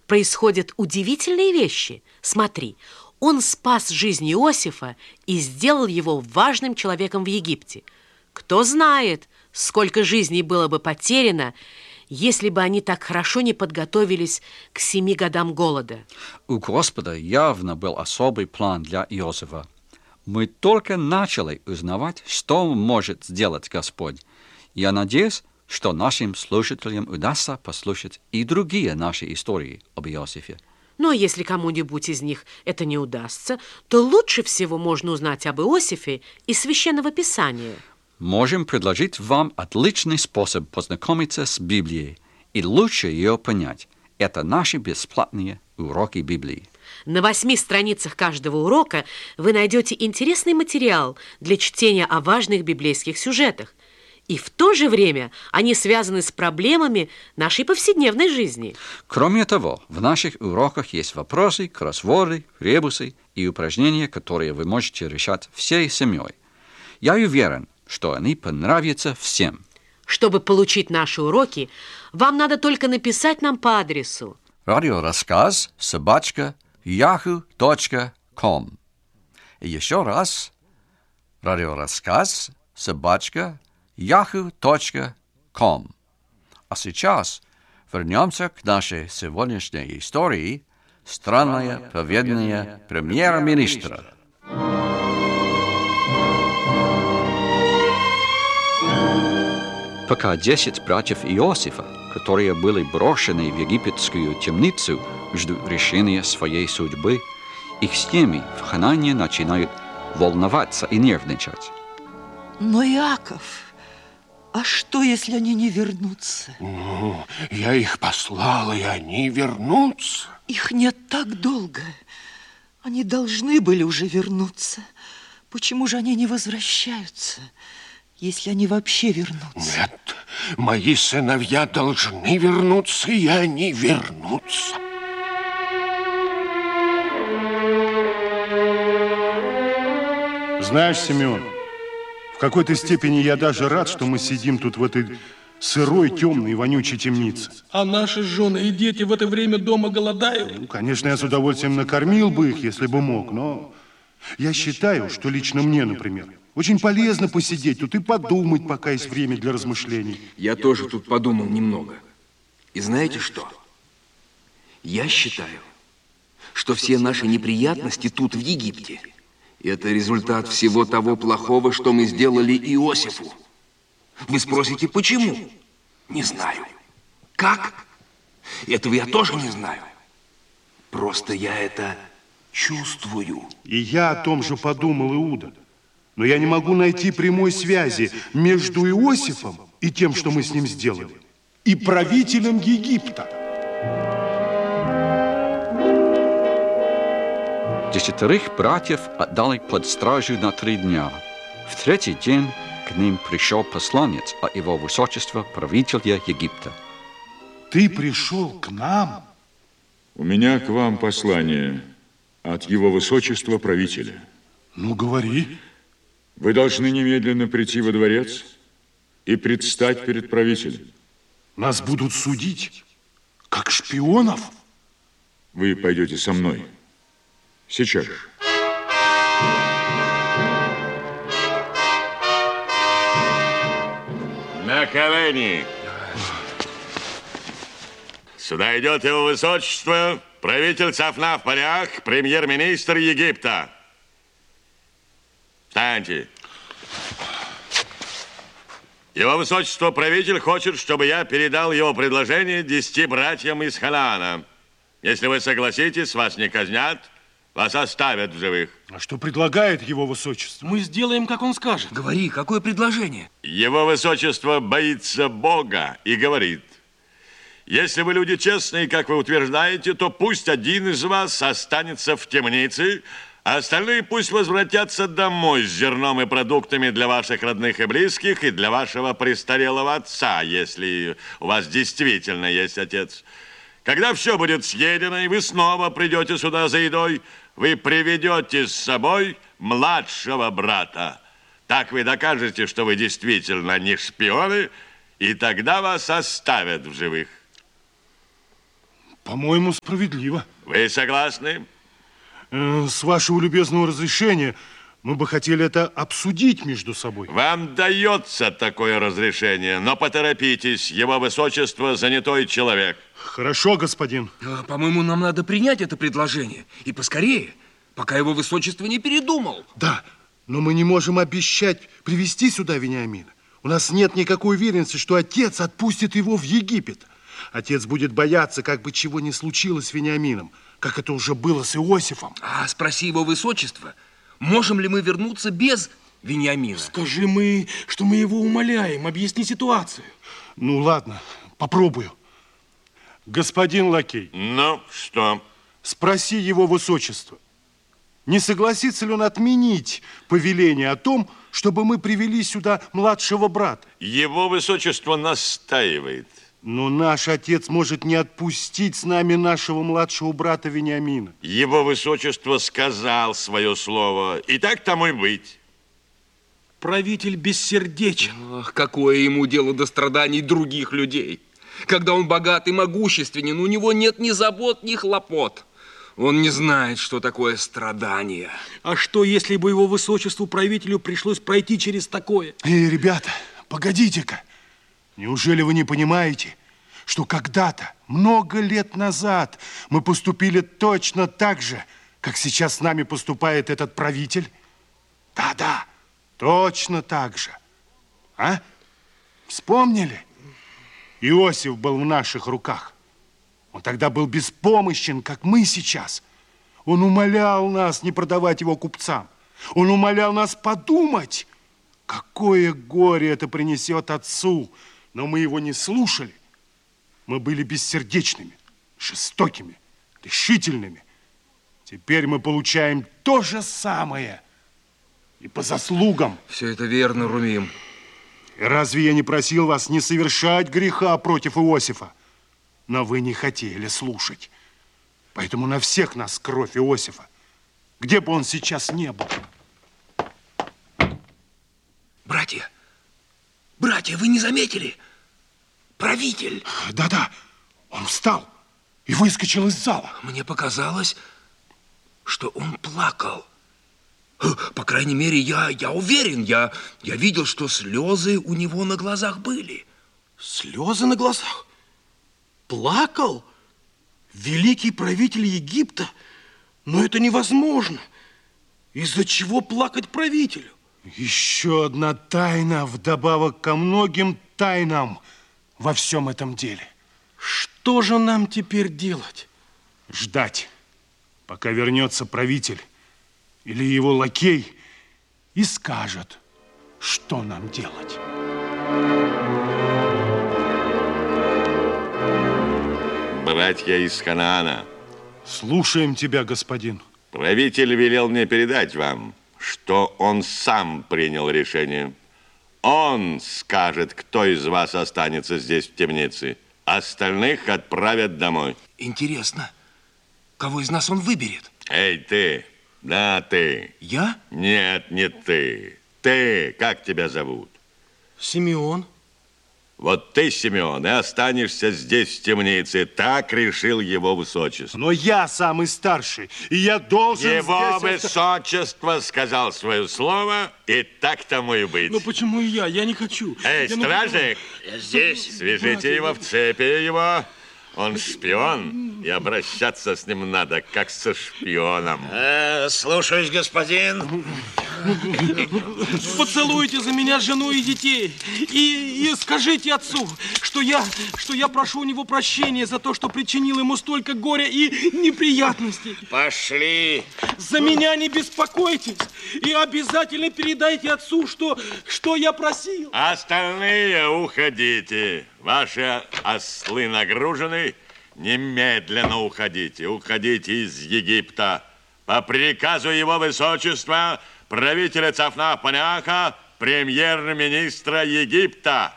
происходят удивительные вещи. Смотри, он спас жизнь Иосифа и сделал его важным человеком в Египте. Кто знает, сколько жизней было бы потеряно, если бы они так хорошо не подготовились к 7 годам голода. У Господа явно был особый план для Иосифа. Мы только начали узнавать, что может сделать Господь. Я надеюсь, что нашим слушателям удастся послушать и другие наши истории об Иосифе. Но если кому-нибудь из них это не удастся, то лучше всего можно узнать об Иосифе из Священного Писания. Можем предложить вам отличный способ познакомиться с Библией и лучше ее понять. Это наши бесплатные уроки Библии. На 8 страницах каждого урока вы найдете интересный материал для чтения о важных библейских сюжетах. И в то же время они связаны с проблемами нашей повседневной жизни. Кроме того, в наших уроках есть вопросы, кроссворды, ребусы и упражнения, которые вы можете решать всей семьей. Я уверен, что они понравятся всем. Чтобы получить наши уроки, вам надо только написать нам по адресу radioraskaz@yahoo.com. И еще раз radioraskaz@yahoo.com. А сейчас вернемся к нашей сегодняшней истории «Странное поведение премьер-министра». Пока 10 братьев Иосифа, которые были брошены в египетскую темницу, ждут решения своей судьбы, их семьи в Ханаане начинают волноваться и нервничать. Но, Иаков, а что, если они не вернутся? Ну, я их послал, и они вернутся. Их нет так долго. Они должны были уже вернуться. Почему же они не возвращаются, если они вообще вернутся? Нет, мои сыновья должны вернуться, и они вернутся. Знаешь, Симеон, в какой-то степени я даже рад, что мы сидим тут в этой сырой, темной и вонючей темнице. А наши жены и дети в это время дома голодают? Ну, конечно, я с удовольствием накормил бы их, если бы мог, но я считаю, что лично мне, например, очень полезно посидеть тут и подумать, пока есть время для размышлений. Я тоже тут подумал немного. И знаете что? Я считаю, что все наши неприятности тут, в Египте, это результат всего того плохого, что мы сделали Иосифу. Вы спросите, почему? Не знаю. Как? Этого я тоже не знаю. Просто я это чувствую. И я о том же подумал, Иуда. Но я не могу найти прямой связи между Иосифом и тем, что мы с ним сделали, и правителем Египта. 10 братьев отдали под стражу на 3 дня. В 3-й день к ним пришел посланец от его высочества, правителя Египта. Ты пришел к нам? У меня к вам послание от его высочества, правителя. Ну, говори. Вы должны немедленно прийти во дворец и предстать перед правителем. Нас будут судить, как шпионов? Вы пойдете со мной. Сейчас же. На колени. Сюда идет его высочество, правитель Сафнав Парях, премьер-министр Египта. Встаньте. Его высочество, правитель, хочет, чтобы я передал его предложение 10 братьям из Ханаана. Если вы согласитесь, вас не казнят, вас оставят в живых. А что предлагает его высочество? Мы сделаем, как он скажет. Говори, какое предложение? Его высочество боится Бога и говорит: если вы люди честные, как вы утверждаете, то пусть один из вас останется в темнице, а остальные пусть возвратятся домой с зерном и продуктами для ваших родных и близких и для вашего престарелого отца, если у вас действительно есть отец. Когда все будет съедено, и вы снова придете сюда за едой, вы приведете с собой младшего брата. Так вы докажете, что вы действительно не шпионы, и тогда вас оставят в живых. По-моему, справедливо. Вы согласны? С вашего любезного разрешения мы бы хотели это обсудить между собой. Вам дается такое разрешение, но поторопитесь, его высочество занятой человек. Хорошо, господин. По-моему, нам надо принять это предложение. И поскорее, пока его высочество не передумал. Да, но мы не можем обещать привести сюда Вениамина. У нас нет никакой уверенности, что отец отпустит его в Египет. Отец будет бояться, как бы чего ни случилось с Вениамином, как это уже было с Иосифом. Спроси его высочество, можем ли мы вернуться без Вениамина? Скажи, что мы его умоляем, объясни ситуацию. Ну, ладно, попробую. Господин лакей. Ну, что? Спроси его высочество, не согласится ли он отменить повеление о том, чтобы мы привели сюда младшего брата. Его высочество настаивает. Но наш отец может не отпустить с нами нашего младшего брата Вениамина. Его высочество сказал свое слово, и так тому и быть. Правитель бессердечен. Ах, какое ему дело до страданий других людей. Когда он богат и могущественен, у него нет ни забот, ни хлопот. Он не знает, что такое страдание. А что, если бы его высочеству правителю пришлось пройти через такое? Ребята, погодите-ка. Неужели вы не понимаете, что когда-то, много лет назад, мы поступили точно так же, как сейчас с нами поступает этот правитель? Да-да, точно так же. А? Вспомнили? Иосиф был в наших руках. Он тогда был беспомощен, как мы сейчас. Он умолял нас не продавать его купцам. Он умолял нас подумать, какое горе это принесет отцу. Но мы его не слушали. Мы были бессердечными, жестокими, решительными. Теперь мы получаем то же самое. И по заслугам. Все это верно, Румим. И разве я не просил вас не совершать греха против Иосифа? Но вы не хотели слушать. Поэтому на всех нас кровь Иосифа. Где бы он сейчас не был. Братья, вы не заметили? Правитель. Да-да, он встал и выскочил из зала. Мне показалось, что он плакал. По крайней мере, я уверен, я видел, что слезы у него на глазах были. Слезы на глазах? Плакал? Великий правитель Египта? Но это невозможно. Из-за чего плакать правителю? Еще одна тайна вдобавок ко многим тайнам во всем этом деле. Что же нам теперь делать? Ждать, пока вернется правитель или его лакей и скажет, что нам делать. Братья из Ханаана. Слушаем тебя, господин. Правитель велел мне передать вам, что он сам принял решение. Он скажет, кто из вас останется здесь в темнице. Остальных отправят домой. Интересно, кого из нас он выберет? Эй, ты. Да, ты. Я? Нет, не ты. Ты. Как тебя зовут? Симеон. Вот ты, Симеон, и останешься здесь в темнице. Так решил его высочество. Но я самый старший, и я должен Его здесь... высочество сказал свое слово, и так тому и быть. Но почему я? Я не хочу. Эй, стражник, я здесь. Свяжите его в цепи его. Он шпион, и обращаться с ним надо, как со шпионом. Слушаюсь, господин. Поцелуйте за меня жену и детей. И скажите отцу, что я прошу у него прощения за то, что причинил ему столько горя и неприятностей. Пошли. За меня не беспокойтесь. И обязательно передайте отцу, что я просил. Остальные уходите. Ваши ослы нагружены. Немедленно уходите. Уходите из Египта. По приказу его высочества, правителя Цафнах-Панеаха, премьер-министра Египта.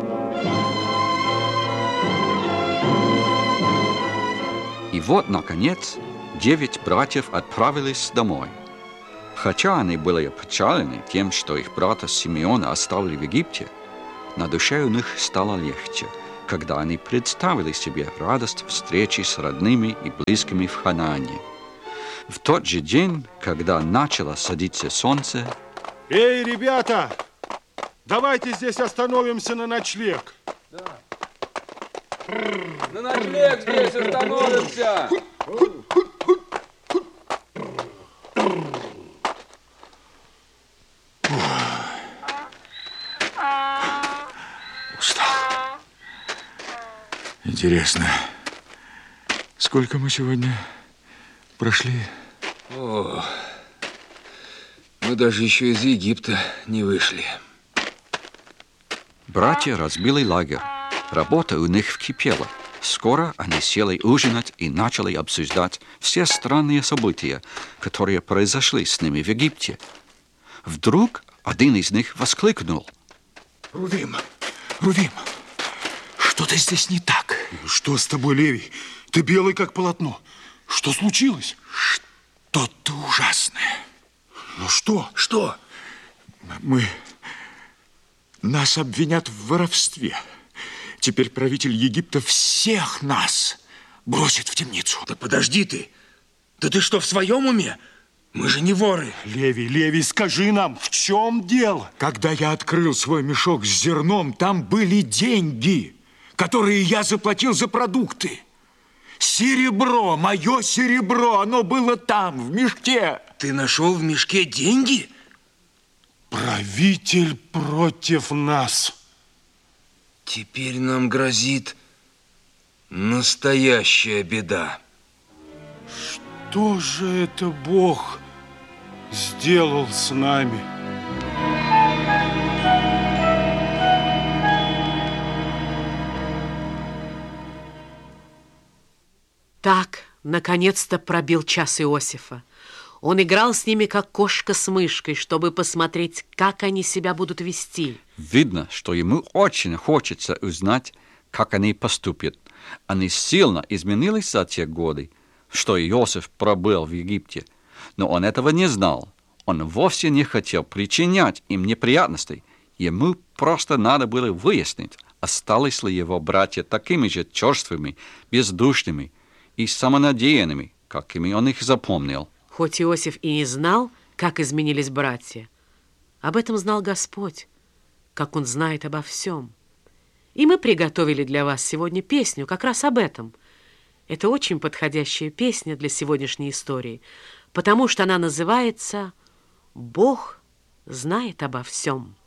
И вот, наконец, 9 братьев отправились домой. Хотя они были опечалены тем, что их брата Симеона оставили в Египте, на душе у них стало легче, когда они представили себе радость встречи с родными и близкими в Ханаане. В тот же день, когда начало садиться солнце... Эй, ребята, давайте здесь остановимся на ночлег. Да. На ночлег здесь остановимся. Устал. Интересно, сколько мы сегодня прошли? О, мы даже еще из Египта не вышли. Братья разбили лагерь. Работа у них вкипела. Скоро они сели ужинать и начали обсуждать все странные события, которые произошли с ними в Египте. Вдруг один из них воскликнул. Рувим, что-то здесь не так. Что с тобой, Левий? Ты белый, как полотно. Что случилось? Что-то ужасное. Ну что? Что? Нас обвинят в воровстве. Теперь правитель Египта всех нас бросит в темницу. Да подожди ты. Да ты что, в своем уме? Мы же не воры. Левий, скажи нам, в чем дело? Когда я открыл свой мешок с зерном, там были деньги, которые я заплатил за продукты. Серебро, мое серебро, оно было там, в мешке. Ты нашел в мешке деньги? Правитель против нас. Теперь нам грозит настоящая беда. Что же это Бог сделал с нами? Так, наконец-то пробил час Иосифа. Он играл с ними, как кошка с мышкой, чтобы посмотреть, как они себя будут вести. Видно, что ему очень хочется узнать, как они поступят. Они сильно изменились за те годы, что Иосиф пробыл в Египте. Но он этого не знал. Он вовсе не хотел причинять им неприятностей. Ему просто надо было выяснить, остались ли его братья такими же черствыми, бездушными и самонадеянными, какими он их запомнил. Хоть Иосиф и не знал, как изменились братья, об этом знал Господь, как Он знает обо всем. И мы приготовили для вас сегодня песню как раз об этом. Это очень подходящая песня для сегодняшней истории, потому что она называется «Бог знает обо всем».